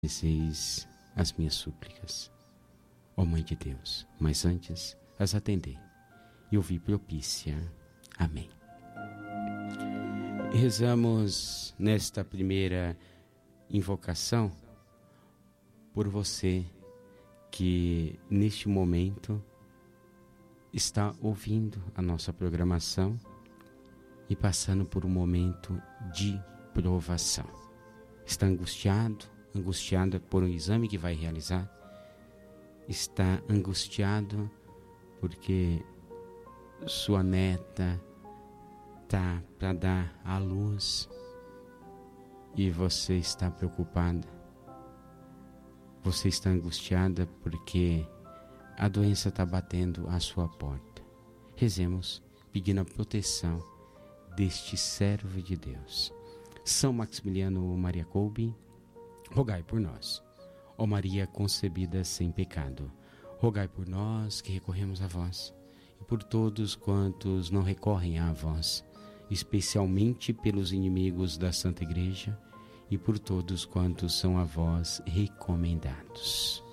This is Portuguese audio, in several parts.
Obedeceis as minhas súplicas, ó Mãe de Deus, mas antes as atendei e ouvi propícia. Amém. Rezamos nesta primeira invocação por você que neste momento está ouvindo a nossa programação e passando por um momento de provação. Está angustiada por um exame que vai realizar, está angustiado porque sua neta está para dar à luz e você está preocupada. Você está angustiada porque a doença está batendo à sua porta. Rezemos pedindo a proteção deste servo de Deus. São Maximiliano Maria Kolbe, rogai por nós. Ó Maria concebida sem pecado, rogai por nós que recorremos a vós, e por todos quantos não recorrem a vós, especialmente pelos inimigos da Santa Igreja, e por todos quantos são a vós recomendados.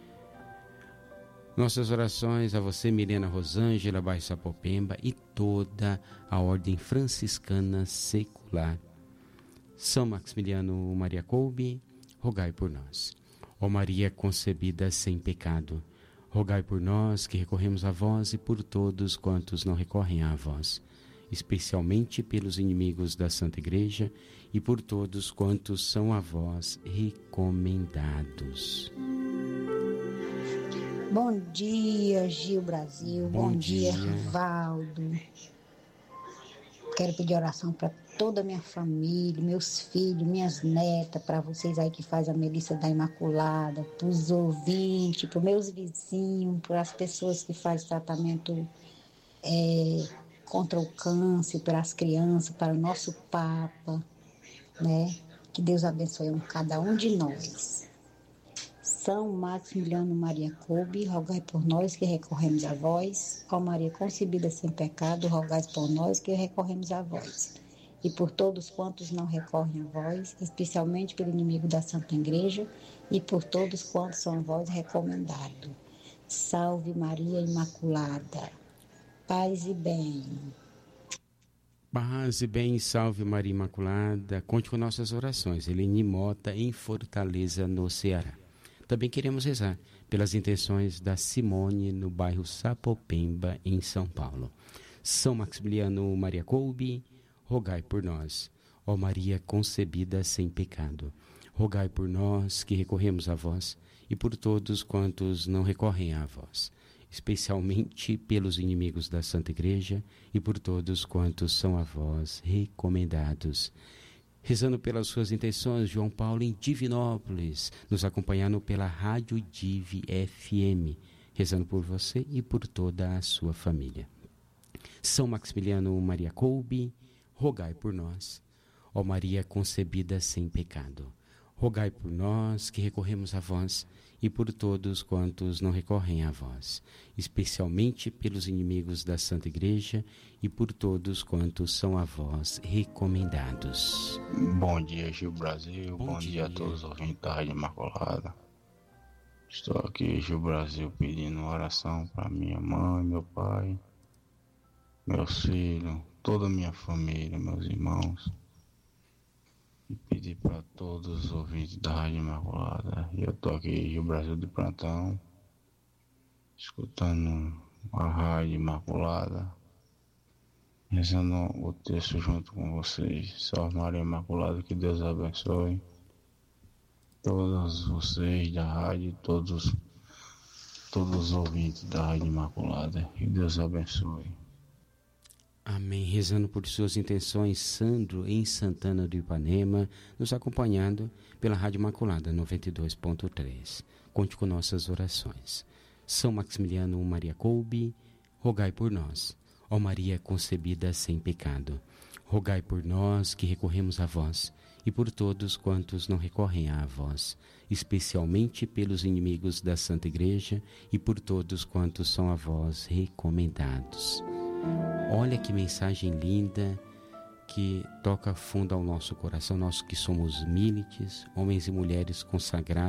Nossas orações a você, Milena Rosângela, bairro Sapopemba, e toda a ordem franciscana secular. São Maximiliano Maria Kolbe, rogai por nós. Ó Maria concebida sem pecado, rogai por nós que recorremos a vós e por todos quantos não recorrem a vós, especialmente pelos inimigos da Santa Igreja e por todos quantos são a vós recomendados. Bom dia, Gil Brasil. Bom dia, Rivaldo. Quero pedir oração para toda a minha família, meus filhos, minhas netas, para vocês aí que fazem a Melissa da Imaculada, para os ouvintes, para os meus vizinhos, para as pessoas que fazem tratamento contra o câncer, para as crianças, para o nosso Papa, né? Que Deus abençoe cada um de nós. São Maximiliano Maria Kolbe, rogai por nós que recorremos a vós. Ó Maria concebida sem pecado, rogai por nós que recorremos a vós. E por todos quantos não recorrem a vós, especialmente pelo inimigo da Santa Igreja, e por todos quantos são a vós recomendados. Salve Maria Imaculada. Paz e bem. Paz e bem, salve Maria Imaculada. Conte com nossas orações. Eleni Mota, em Fortaleza, no Ceará. Também queremos rezar pelas intenções da Simone, no bairro Sapopemba, em São Paulo. São Maximiliano Maria Kolbe, rogai por nós. Ó Maria concebida sem pecado, rogai por nós que recorremos a vós e por todos quantos não recorrem a vós, especialmente pelos inimigos da Santa Igreja e por todos quantos são a vós recomendados. Rezando pelas suas intenções, João Paulo em Divinópolis, nos acompanhando pela Rádio Divi FM, rezando por você e por toda a sua família. São Maximiliano Maria Kolbe, rogai por nós. Ó Maria concebida sem pecado, rogai por nós que recorremos a vós e por todos quantos não recorrem a vós, especialmente pelos inimigos da Santa Igreja e por todos quantos são a vós recomendados. Bom dia, Gil Brasil. Bom dia a todos os ouvintes da Rádio Imaculada. Estou aqui, Gil Brasil, pedindo oração para minha mãe, meu pai, meus filhos, toda a minha família, meus irmãos. E pedir para todos os ouvintes da Rádio Imaculada. Eu estou aqui, Rio Brasil de plantão, escutando a Rádio Imaculada, rezando o texto junto com vocês. Salve Maria Imaculada, que Deus abençoe todos vocês da rádio, todos os ouvintes da Rádio Imaculada. Que Deus abençoe. Amém. Rezando por suas intenções, Sandro em Santana do Ipanema, nos acompanhando pela Rádio Imaculada 92.3. Conte com nossas orações. São Maximiliano Maria Kolbe, rogai por nós. Ó Maria concebida sem pecado, rogai por nós que recorremos a vós e por todos quantos não recorrem a vós, especialmente pelos inimigos da Santa Igreja e por todos quantos são a vós recomendados. Olha que mensagem linda que toca fundo ao nosso coração, nós que somos milites, homens e mulheres consagrados